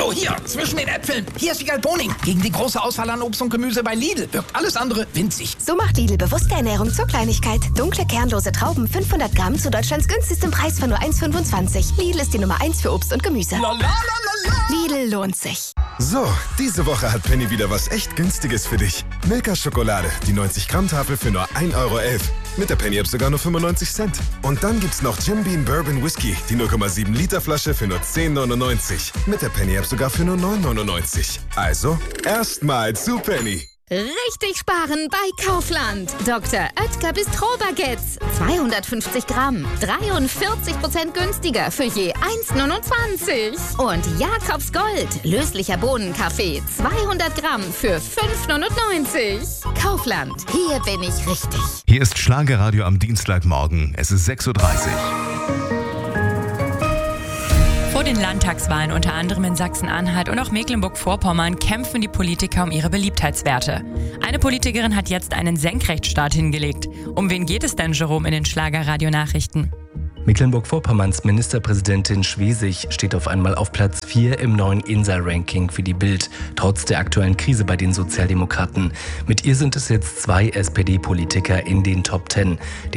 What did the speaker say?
Hallo, hier, zwischen den Äpfeln. Hier ist Egal Boning. Gegen die große Auswahl an Obst und Gemüse bei Lidl wirkt alles andere winzig. So macht Lidl bewusste Ernährung zur Kleinigkeit. Dunkle, kernlose Trauben, 500 Gramm zu Deutschlands günstigstem Preis von nur 1,25. Lidl ist die Nummer 1 für Obst und Gemüse. Lidl lohnt sich. So, diese Woche hat Penny wieder was echt Günstiges für dich. Milka Schokolade, die 90-Gramm-Tafel für nur 1,11 Euro. Mit der Penny-App sogar nur 95 Cent. Und dann gibt's noch Jim Beam Bourbon Whisky, die 0,7 Liter Flasche für nur 10,99. Mit der Penny-App sogar für nur 9,99. Also, erstmal zu Penny. Richtig sparen bei Kaufland. Dr. Oetker Bistro-Baguettes. 250 Gramm. 43% günstiger für je 1,29. Und Jakobs Gold. Löslicher Bohnenkaffee. 200 Gramm für 5,99. Kaufland. Hier bin ich richtig. Hier ist Schlagerradio am Dienstagmorgen. Es ist 6:30 Uhr. Vor den Landtagswahlen unter anderem in Sachsen-Anhalt und auch Mecklenburg-Vorpommern kämpfen die Politiker um ihre Beliebtheitswerte. Eine Politikerin hat jetzt einen Senkrechtstart hingelegt. Um wen geht es denn, Jerome, in den Schlagerradio-Nachrichten? Mecklenburg-Vorpommerns Ministerpräsidentin Schwesig steht auf einmal auf Platz 4 im neuen INSA-Ranking für die Bild, trotz der aktuellen Krise bei den Sozialdemokraten. Mit ihr sind es jetzt 2 SPD-Politiker in den Top 10.